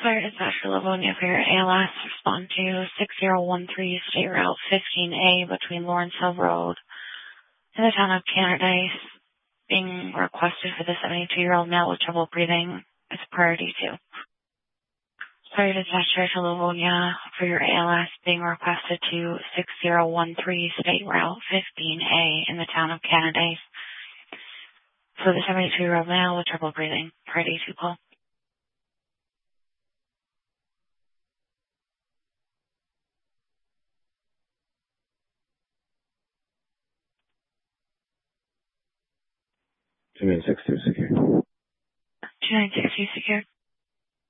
Fire Dispatcher Livonia for your ALS. Respond to 6013 State Route 15A between Lawrence Hill Road in the town of Canadice. Being requested for the 72-year-old male with trouble breathing. It's priority 2. Fire Dispatcher to Livonia for your ALS. Being requested to 6013 State Route 15A in the town of Canadice for the 72-year-old male with trouble breathing. Priority 2 call. Secure. 2962 secure.